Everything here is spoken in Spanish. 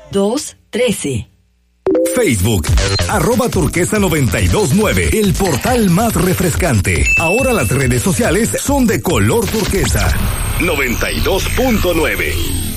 213. Facebook, @turquesa929, el portal más refrescante. Ahora las redes sociales son de color turquesa. 92.9.